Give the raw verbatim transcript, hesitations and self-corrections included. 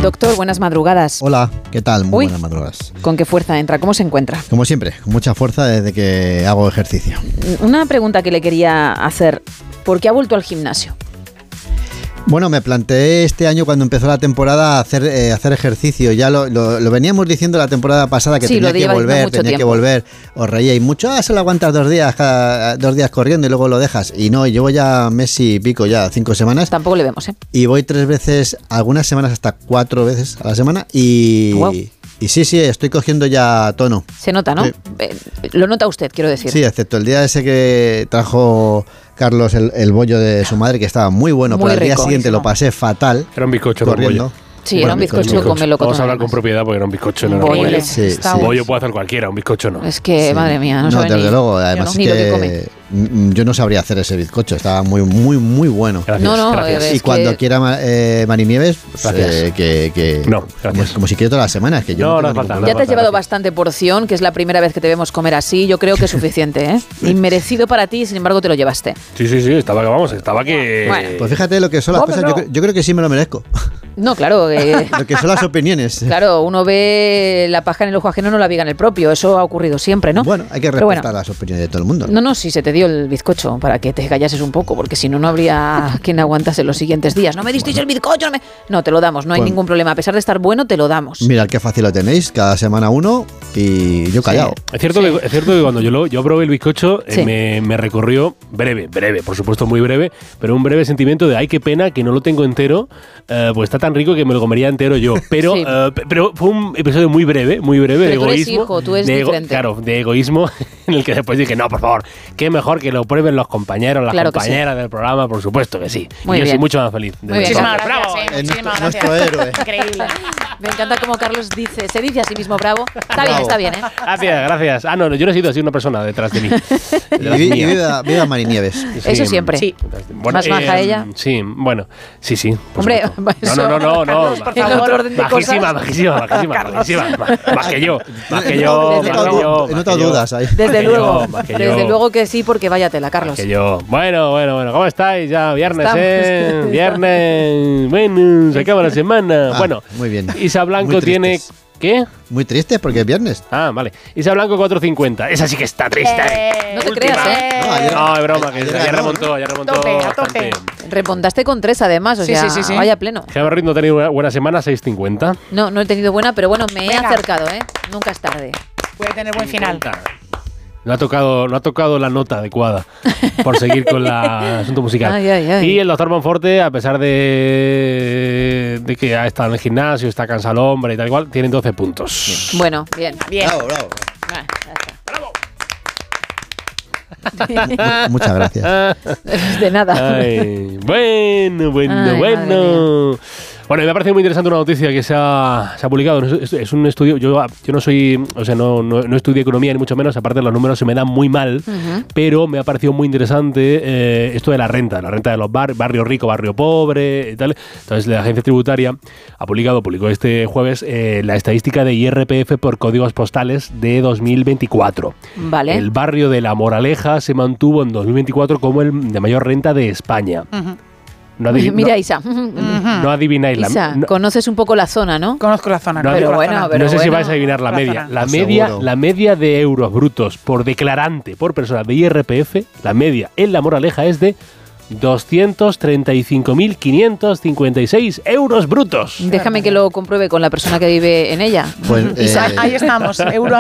Doctor, buenas madrugadas. Hola, ¿qué tal? Muy Uy, buenas madrugadas. ¿Con qué fuerza entra? ¿Cómo se encuentra? Como siempre, con mucha fuerza desde que hago ejercicio. Una pregunta que le quería hacer. ¿Por qué ha vuelto al gimnasio? Bueno, me planteé este año cuando empezó la temporada hacer eh, hacer ejercicio. Ya lo, lo, lo veníamos diciendo la temporada pasada que Sí, tenía lo que lleva diciendo volver, mucho tenía tiempo. que volver. Os reíais mucho, ah, solo aguantas dos días, cada, dos días corriendo y luego lo dejas. Y no, llevo ya mes y pico, ya cinco semanas. Tampoco le vemos, ¿eh? Y voy tres veces, algunas semanas hasta cuatro veces a la semana. Y, Wow. y sí, sí, estoy cogiendo ya tono. Se nota, ¿no? Sí. Eh, lo nota usted, quiero decir. Sí, excepto el día ese que trajo Carlos el, el bollo de su madre, que estaba muy bueno, Muy pero al día rico. siguiente lo pasé fatal. Era un bizcocho con corriendo. bollo. Sí, Bueno, era un bizcocho, bizcocho. con melocotón. Vamos a hablar además. con propiedad porque era un bizcocho, no era Bollo. bollo. Sí, Está sí. bueno. Bollo puede hacer cualquiera, un bizcocho no. Es que, Sí. madre mía, no, No, sabe desde ni... luego, además ni es lo que que come. mm, yo no sabría hacer ese bizcocho, estaba muy, muy, muy bueno. Gracias, No, no, gracias. es Y cuando que- quiera ma- eh, Marinieves, pues, Gracias. eh, que, que No, como, gracias. como si quiere todas las semanas, que yo No, no, no tengo hace falta, ningún no Ya problema. te has llevado gracias. bastante porción, que es la primera vez que te vemos comer así. Yo creo que es suficiente, ¿eh? Inmerecido para ti, sin embargo te lo llevaste. Sí, sí, sí, estaba que vamos, estaba que... Bueno, Pues fíjate lo que son las Hombre, cosas, yo, no. cre- yo creo que sí me lo merezco. No, claro, eh, Lo que son las opiniones. claro, uno ve la paja en el ojo ajeno, no la viga en el propio. Eso ha ocurrido siempre, ¿no? Bueno, hay que Pero respetar bueno. las opiniones de todo el mundo. No, no, si se te dio el bizcocho para que te callases un poco, porque si no, no habría quien aguantase los siguientes días. No me disteis el bizcocho, no, me... no, te lo damos, no hay Bueno. ningún problema. A pesar de estar bueno, te lo damos. Mirad qué fácil lo tenéis, cada semana uno y yo callado. Es cierto, Sí. que, es cierto que cuando yo, lo, yo probé el bizcocho eh, Sí. me, me recorrió breve, breve, por supuesto muy breve, pero un breve sentimiento de ay, qué pena que no lo tengo entero, eh, pues está tan rico que me lo comería entero yo. Pero, Sí. eh, pe- pero fue un episodio muy breve, muy breve Pero de tú eres egoísmo. hijo, tú eres de ego- diferente. Claro, de egoísmo, en el que después dije, no, por favor, qué mejor que lo prueben los compañeros, las Claro que sí. compañeras del programa, por supuesto que sí. Muy y yo bien. soy mucho más feliz. Muy bien. Muchísimas Entonces, gracias, eh, Es muchísimas nuestro- gracias. nuestro héroe. Increíble. Me encanta como Carlos dice, se dice a sí mismo bravo. Está bien, Bravo. está bien, ¿eh? Gracias, gracias. Ah, no, no, yo no he sido así una persona detrás de mí. Y, Detrás vi- y mía. viva, viva Marinieves. Eso siempre. Sí. Bueno, Más maja eh, ella. Sí, bueno, sí, sí. por Hombre, supuesto. eso- no, no, no, no, no. Carlos, por ma- favor. En otro orden de Bajísima, cosas. bajísima, bajísima, bajísima. Más, más que yo, más que He yo, más notado que du- yo. he más notado que yo. dudas ahí. Más Desde que luego, yo, más que yo. desde luego que sí, porque vaya tela, Carlos. Que yo. Bueno, bueno, bueno. ¿Cómo estáis? Ya viernes, Estamos. ¿eh? Viernes. Bueno, se acaba la semana. Ah, bueno, muy bien. Isa Blanco Muy tiene. tristes. ¿Qué? Muy triste porque es viernes. Ah, vale. Isa Blanco cuatro cincuenta. Esa sí que está triste. Eh, No te Última. creas, ¿eh? No, ayer- No, es broma, que ayer ya ganó, remontó, ya remontó. Tope, a bastante. tope. Remontaste con tres, además, o Sí, sea, sí, sí, sí. vaya pleno. Gemma Ruiz no ha tenido una buena semana, seis cincuenta. No, no he tenido buena, pero bueno, me he Venga. acercado, ¿eh? Nunca es tarde. Puede tener buen final. No ha tocado, no ha tocado la nota adecuada por seguir con la- el asunto musical. Ay, ay, ay. Y el doctor Monforte, a pesar de, de que ha estado en el gimnasio, está cansado el hombre y tal igual, tiene doce puntos. Bueno, bien. Bien. Bravo, bravo. Ah, Mu- Muchas gracias. ya está. De nada. Ay, bueno, bueno, Ay, madre bueno. Bueno, me ha parecido muy interesante una noticia que se ha, se ha publicado. Es, es un estudio. Yo, yo no soy. O sea, no, no, no estudié economía ni mucho menos. Aparte, los números se me dan muy mal. Ujú. Pero me ha parecido muy interesante eh, esto de la renta. La renta de los bar, barrio rico, barrio pobre y tal. Entonces, la agencia tributaria ha publicado, publicó este jueves, eh, la estadística de I R P F por códigos postales de dos mil veinticuatro. Vale. El barrio de La Moraleja se mantuvo en dos mil veinticuatro como el de mayor renta de España. Ujú. No, adiv- Mira, no- Isa. Ujú. no adivináis la Isa, no, conoces un poco la zona, ¿no? Conozco la zona. No, conozco pero la bueno, zona. pero no sé si bueno. vais a adivinar la La media. zona. La Pues media, seguro. la media de euros brutos por declarante por persona de I R P F, la media en La Moraleja es de doscientos treinta y cinco mil quinientos cincuenta y seis euros brutos. Déjame que lo compruebe con la persona que vive en ella. Pues, Isa, eh, Ahí estamos. Euro